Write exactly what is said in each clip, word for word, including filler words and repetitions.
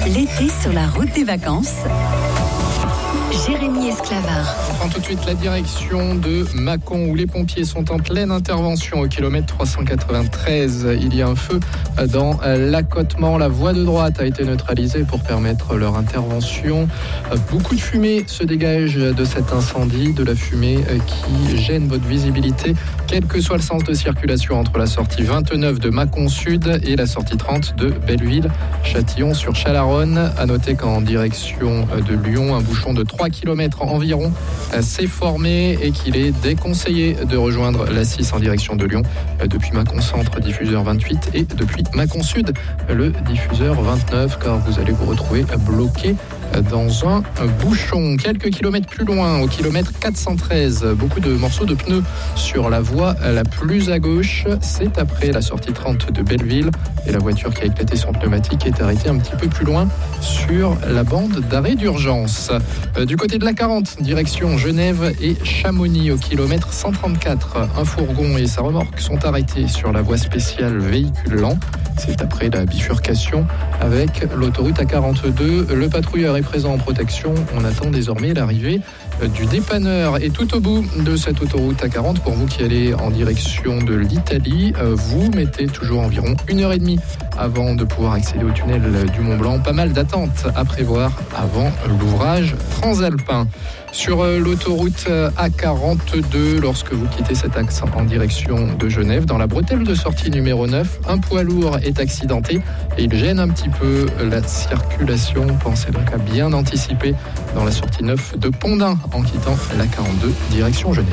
L'été sur la route des vacances. Jérémy Esclavard. On prend tout de suite la direction de Mâcon où les pompiers sont en pleine intervention au kilomètre trois cent quatre-vingt-treize. Il y a un feu dans l'accotement. La voie de droite a été neutralisée pour permettre leur intervention. Beaucoup de fumée se dégage de cet incendie, de la fumée qui gêne votre visibilité, quel que soit le sens de circulation entre la sortie vingt-neuf de Mâcon Sud et la sortie trente de Belleville-Châtillon-sur-Chalaronne. À noter qu'en direction de Lyon, un bouchon de trois kilomètres environ s'est formé et qu'il est déconseillé de rejoindre l'A six en direction de Lyon depuis Mâcon Centre, diffuseur vingt-huit, et depuis Mâcon Sud, le diffuseur vingt-neuf, car vous allez vous retrouver bloqué dans un bouchon. Quelques kilomètres plus loin, au kilomètre quatre cent treize, beaucoup de morceaux de pneus sur la voie la plus à gauche. C'est après la sortie trente de Belleville et la voiture qui a éclaté son pneumatique est arrêtée un petit peu plus loin sur la bande d'arrêt d'urgence. Du côté de la quarante, direction Genève et Chamonix, au kilomètre cent trente-quatre, un fourgon et sa remorque sont arrêtés sur la voie spéciale véhicule lent. C'est après la bifurcation avec l'autoroute A quarante-deux. Le patrouilleur est présent en protection. On attend désormais l'arrivée du dépanneur. Et tout au bout de cette autoroute A quarante, pour vous qui allez en direction de l'Italie, vous mettez toujours environ une heure et demie avant de pouvoir accéder au tunnel du Mont Blanc. Pas mal d'attentes à prévoir avant l'ouvrage transalpin. Sur l'autoroute A quarante-deux, lorsque vous quittez cet axe en direction de Genève, dans la bretelle de sortie numéro neuf, un poids lourd est accidenté et il gêne un petit peu la circulation. Pensez donc à bien anticiper dans la sortie neuf de Pondin en quittant l'A quarante-deux, direction Genève.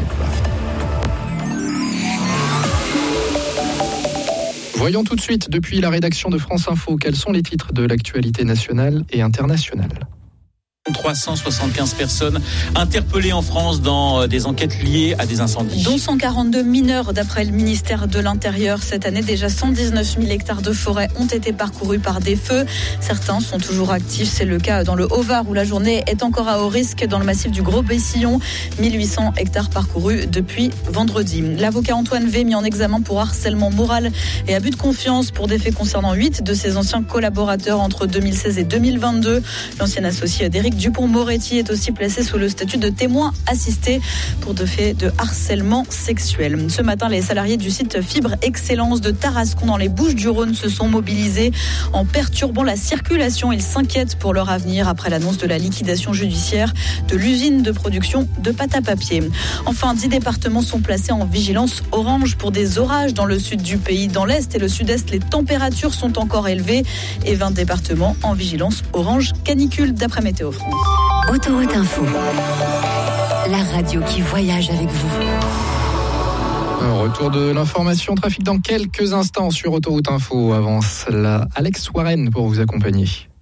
Voyons tout de suite, depuis la rédaction de France Info, quels sont les titres de l'actualité nationale et internationale. trois cent soixante-quinze personnes interpellées en France dans des enquêtes liées à des incendies. Dont cent quarante-deux mineurs d'après le ministère de l'Intérieur. Cette année, déjà cent dix-neuf mille hectares de forêt ont été parcourus par des feux. Certains sont toujours actifs. C'est le cas dans le Haut-Var où la journée est encore à haut risque. Dans le massif du Gros-Bessillon, mille huit cents hectares parcourus depuis vendredi. L'avocat Antoine V, mis en examen pour harcèlement moral et abus de confiance pour des faits concernant huit de ses anciens collaborateurs entre deux mille seize et deux mille vingt-deux. L'ancien associé d'Éric Dupond-Moretti est aussi placé sous le statut de témoin assisté pour des faits de harcèlement sexuel. Ce matin, les salariés du site Fibre Excellence de Tarascon dans les Bouches-du-Rhône se sont mobilisés en perturbant la circulation. Ils s'inquiètent pour leur avenir après l'annonce de la liquidation judiciaire de l'usine de production de pâte à papier. Enfin, dix départements sont placés en vigilance orange pour des orages dans le sud du pays. Dans l'est et le sud-est, les températures sont encore élevées et vingt départements en vigilance orange canicule d'après Météo France. Autoroute Info, la radio qui voyage avec vous. Un retour de l'information trafic dans quelques instants sur Autoroute Info. Avant cela, Alex Warren pour vous accompagner.